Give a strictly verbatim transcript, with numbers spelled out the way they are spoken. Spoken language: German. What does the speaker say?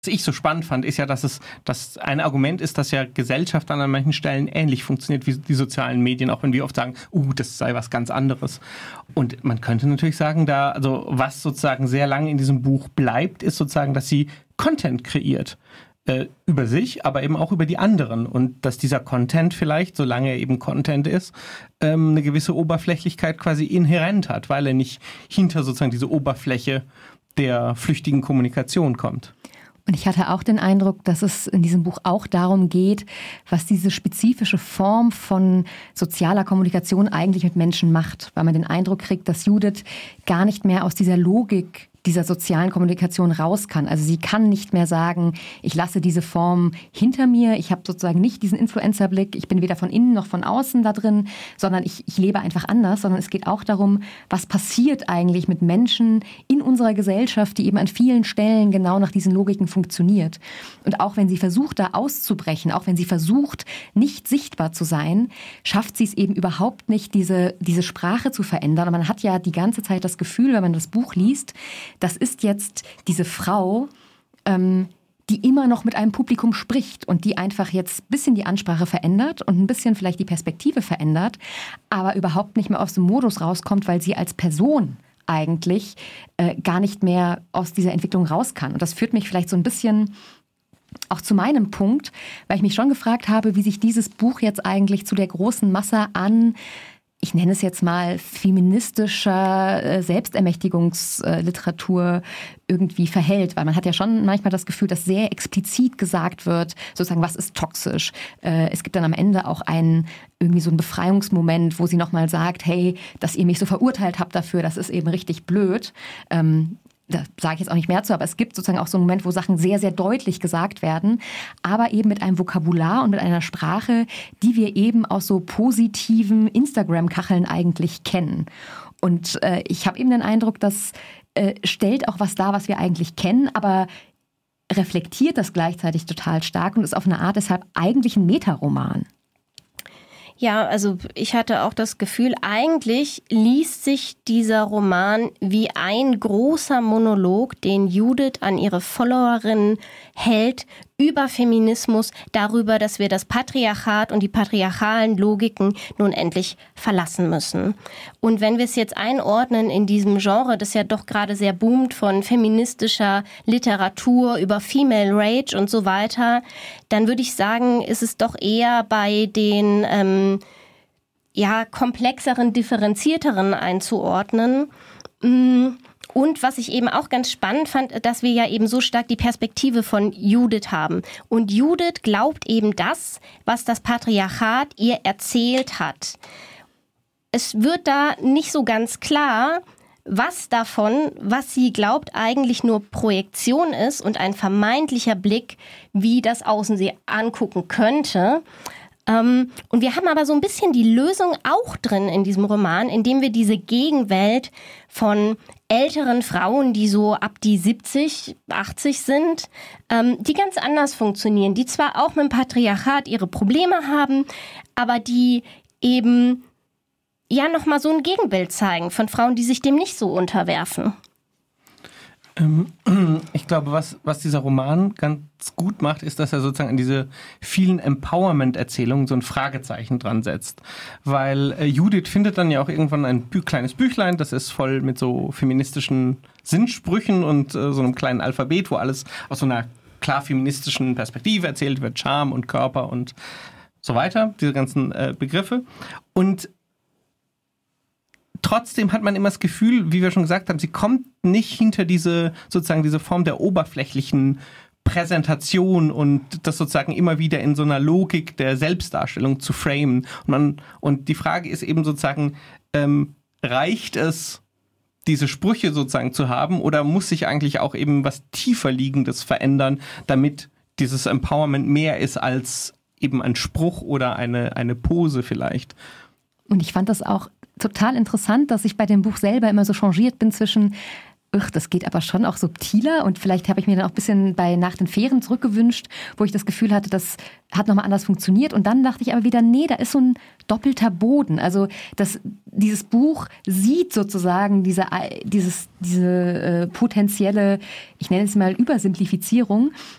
Was ich so spannend fand, ist ja, dass es dass ein Argument ist, dass ja Gesellschaft an manchen Stellen ähnlich funktioniert wie die sozialen Medien, auch wenn wir oft sagen, uh, das sei was ganz anderes. Und man könnte natürlich sagen, da, also was sozusagen sehr lange in diesem Buch bleibt, ist sozusagen, dass sie Content kreiert. Äh, über sich, aber eben auch über die anderen. Und dass dieser Content vielleicht, solange er eben Content ist, ähm, eine gewisse Oberflächlichkeit quasi inhärent hat, weil er nicht hinter sozusagen diese Oberfläche der flüchtigen Kommunikation kommt. Und ich hatte auch den Eindruck, dass es in diesem Buch auch darum geht, was diese spezifische Form von sozialer Kommunikation eigentlich mit Menschen macht. Weil man den Eindruck kriegt, dass Judith gar nicht mehr aus dieser Logik dieser sozialen Kommunikation raus kann. Also sie kann nicht mehr sagen, ich lasse diese Form hinter mir, ich habe sozusagen nicht diesen Influencer-Blick, ich bin weder von innen noch von außen da drin, sondern ich, ich lebe einfach anders, sondern es geht auch darum, was passiert eigentlich mit Menschen in unserer Gesellschaft, die eben an vielen Stellen genau nach diesen Logiken funktioniert. Und auch wenn sie versucht, da auszubrechen, auch wenn sie versucht, nicht sichtbar zu sein, schafft sie es eben überhaupt nicht, diese, diese Sprache zu verändern. Und man hat ja die ganze Zeit das Gefühl, wenn man das Buch liest, das ist jetzt diese Frau, ähm, die immer noch mit einem Publikum spricht und die einfach jetzt ein bisschen die Ansprache verändert und ein bisschen vielleicht die Perspektive verändert, aber überhaupt nicht mehr aus dem Modus rauskommt, weil sie als Person eigentlich äh, gar nicht mehr aus dieser Entwicklung raus kann. Und das führt mich vielleicht so ein bisschen auch zu meinem Punkt, weil ich mich schon gefragt habe, wie sich dieses Buch jetzt eigentlich zu der großen Masse an, ich nenne es jetzt mal, feministischer Selbstermächtigungsliteratur irgendwie verhält. Weil man hat ja schon manchmal das Gefühl, dass sehr explizit gesagt wird, sozusagen, was ist toxisch. Es gibt dann am Ende auch einen, irgendwie so einen Befreiungsmoment, wo sie nochmal sagt, hey, dass ihr mich so verurteilt habt dafür, das ist eben richtig blöd. Da sage ich jetzt auch nicht mehr zu, aber es gibt sozusagen auch so einen Moment, wo Sachen sehr, sehr deutlich gesagt werden, aber eben mit einem Vokabular und mit einer Sprache, die wir eben aus so positiven Instagram-Kacheln eigentlich kennen. Und äh, ich habe eben den Eindruck, das äh, stellt auch was dar, was wir eigentlich kennen, aber reflektiert das gleichzeitig total stark und ist auf eine Art deshalb eigentlich ein Metaroman. Ja, also ich hatte auch das Gefühl, eigentlich liest sich dieser Roman wie ein großer Monolog, den Judith an ihre Followerinnen hält über Feminismus, darüber, dass wir das Patriarchat und die patriarchalen Logiken nun endlich verlassen müssen. Und wenn wir es jetzt einordnen in diesem Genre, das ja doch gerade sehr boomt von feministischer Literatur über Female Rage und so weiter, dann würde ich sagen, ist es doch eher bei den ähm, ja, komplexeren, differenzierteren einzuordnen. Und was ich eben auch ganz spannend fand, dass wir ja eben so stark die Perspektive von Judith haben. Und Judith glaubt eben das, was das Patriarchat ihr erzählt hat. Es wird da nicht so ganz klar, was davon, was sie glaubt, eigentlich nur Projektion ist und ein vermeintlicher Blick, wie das Außen sie angucken könnte. Und wir haben aber so ein bisschen die Lösung auch drin in diesem Roman, indem wir diese Gegenwelt von älteren Frauen, die so ab die siebzig, achtzig sind, die ganz anders funktionieren, die zwar auch mit dem Patriarchat ihre Probleme haben, aber die eben ja nochmal so ein Gegenbild zeigen von Frauen, die sich dem nicht so unterwerfen. Ich glaube, was, was dieser Roman ganz gut macht, ist, dass er sozusagen an diese vielen Empowerment-Erzählungen so ein Fragezeichen dran setzt. Weil äh, Judith findet dann ja auch irgendwann ein Bü- kleines Büchlein, das ist voll mit so feministischen Sinnsprüchen und äh, so einem kleinen Alphabet, wo alles aus so einer klar feministischen Perspektive erzählt wird, Charme und Körper und so weiter, diese ganzen äh, Begriffe. Und trotzdem hat man immer das Gefühl, wie wir schon gesagt haben, sie kommt nicht hinter diese, sozusagen diese Form der oberflächlichen Präsentation und das sozusagen immer wieder in so einer Logik der Selbstdarstellung zu framen. Und, man, und die Frage ist eben sozusagen, ähm, reicht es, diese Sprüche sozusagen zu haben oder muss sich eigentlich auch eben was tiefer Liegendes verändern, damit dieses Empowerment mehr ist als eben ein Spruch oder eine, eine Pose vielleicht? Und ich fand das auch total interessant, dass ich bei dem Buch selber immer so changiert bin zwischen ach, das geht aber schon auch subtiler und vielleicht habe ich mir dann auch ein bisschen bei Nach den Ferien zurückgewünscht, wo ich das Gefühl hatte, das hat nochmal anders funktioniert und dann dachte ich aber wieder, nee, da ist so ein doppelter Boden. Also das, dieses Buch sieht sozusagen diese, dieses, diese äh, potenzielle, ich nenne es mal Übersimplifizierung